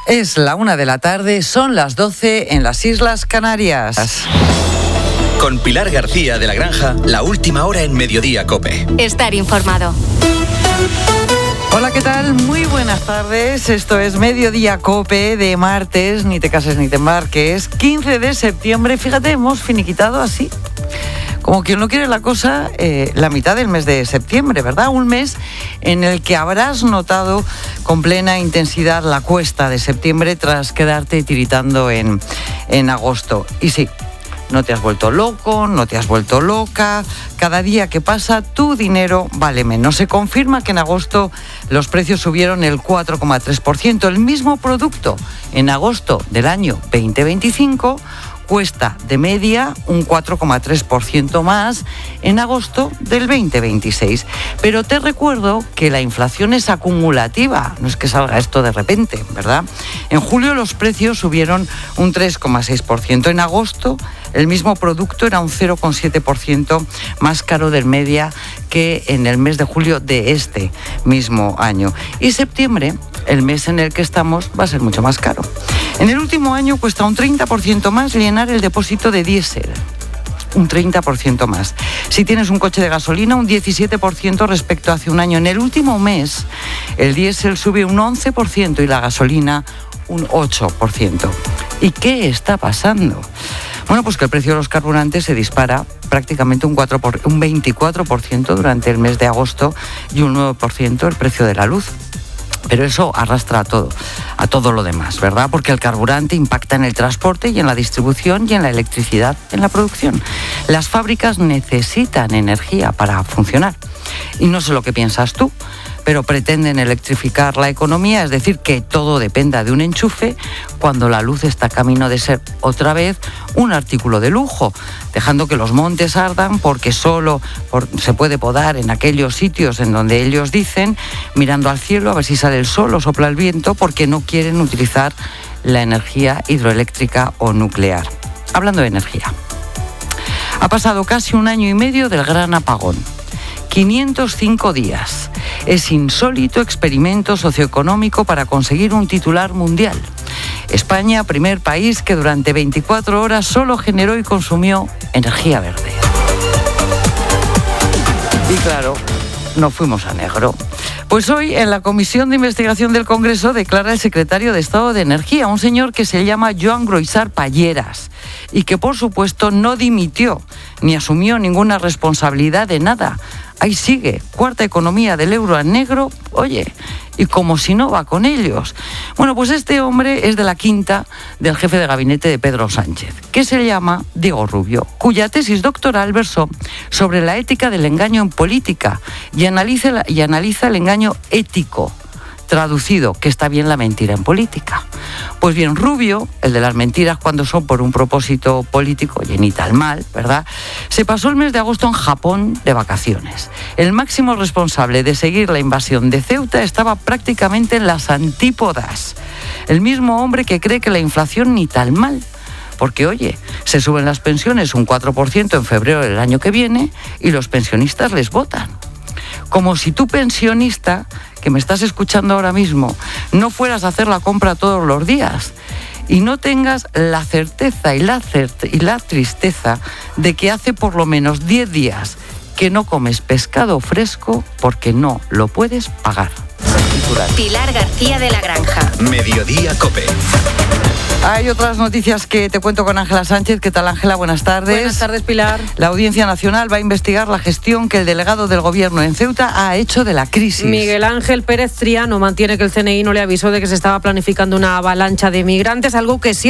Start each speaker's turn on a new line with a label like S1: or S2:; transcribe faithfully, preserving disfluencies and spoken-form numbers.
S1: Es la una de la tarde, son las doce en las Islas Canarias.
S2: Con Pilar García de la Granja, la última hora en Mediodía COPE.
S3: Estar informado.
S1: Hola, ¿qué tal? Muy buenas tardes. Esto es Mediodía COPE de martes, ni te cases ni te embarques, quince de septiembre. Fíjate, hemos finiquitado así, como quien no quiere la cosa, eh, la mitad del mes de septiembre, ¿verdad? Un mes en el que habrás notado con plena intensidad la cuesta de septiembre tras quedarte tiritando en, en agosto. Y sí, no te has vuelto loco, no te has vuelto loca. Cada día que pasa, tu dinero vale menos. Se confirma que en agosto los precios subieron el cuatro coma tres por ciento. El mismo producto en agosto del año veinte veinticinco cuesta de media un cuatro coma tres por ciento más en agosto del veinte veintiséis. Pero te recuerdo que la inflación es acumulativa, no es que salga esto de repente, ¿verdad? En julio los precios subieron un tres coma seis por ciento. En agosto el mismo producto era un cero coma siete por ciento más caro de media que en el mes de julio de este mismo año. Y septiembre, el mes en el que estamos, va a ser mucho más caro. En el último año cuesta un treinta por ciento más llenar el depósito de diésel. Un treinta por ciento más. Si tienes un coche de gasolina, un diecisiete por ciento respecto a hace un año. En el último mes, el diésel sube un once por ciento y la gasolina un ocho por ciento. ¿Y qué está pasando? Bueno, pues que el precio de los carburantes se dispara prácticamente un, cuatro por, un veinticuatro por ciento durante el mes de agosto y un nueve por ciento el precio de la luz. Pero eso arrastra a todo, a todo lo demás, ¿verdad? Porque el carburante impacta en el transporte y en la distribución y en la electricidad, en la producción. Las fábricas necesitan energía para funcionar. Y no sé lo que piensas tú, pero pretenden electrificar la economía, es decir, que todo dependa de un enchufe, cuando la luz está camino de ser otra vez un artículo de lujo, dejando que los montes ardan porque solo por, se puede podar en aquellos sitios en donde ellos dicen, mirando al cielo a ver si sale el sol o sopla el viento, porque no quieren utilizar la energía hidroeléctrica o nuclear. Hablando de energía, ha pasado casi un año y medio del gran apagón. quinientos cinco días. Es insólito experimento socioeconómico para conseguir un titular mundial. España, primer país que durante veinticuatro horas solo generó y consumió energía verde. Y claro, no fuimos a negro. Pues hoy en la Comisión de Investigación del Congreso declara el secretario de Estado de Energía, un señor que se llama Joan Groisar Palleras y que por supuesto no dimitió ni asumió ninguna responsabilidad de nada. Ahí sigue, cuarta economía del euro a negro, oye, y como si no va con ellos. Bueno, pues este hombre es de la quinta del jefe de gabinete de Pedro Sánchez, que se llama Diego Rubio, cuya tesis doctoral versó sobre la ética del engaño en política y analiza, la, y analiza el engaño ético, traducido, que está bien la mentira en política. Pues bien, Rubio, el de las mentiras cuando son por un propósito político, oye, ni tal mal, ¿verdad? Se pasó el mes de agosto en Japón de vacaciones. El máximo responsable de seguir la invasión de Ceuta estaba prácticamente en las antípodas. El mismo hombre que cree que la inflación ni tal mal. Porque, oye, se suben las pensiones un cuatro por ciento en febrero del año que viene y los pensionistas les votan. Como si tú, pensionista, que me estás escuchando ahora mismo, no fueras a hacer la compra todos los días y no tengas la certeza y la, cert- y la tristeza de que hace por lo menos diez días que no comes pescado fresco porque no lo puedes pagar.
S3: Pilar García de la Granja.
S2: Mediodía COPE.
S1: Hay otras noticias que te cuento con Ángela Sánchez. ¿Qué tal, Ángela? Buenas tardes.
S4: Buenas tardes, Pilar.
S1: La Audiencia Nacional va a investigar la gestión que el delegado del Gobierno en Ceuta ha hecho de la crisis.
S4: Miguel Ángel Pérez Triano mantiene que el C N I no le avisó de que se estaba planificando una avalancha de migrantes, algo que sí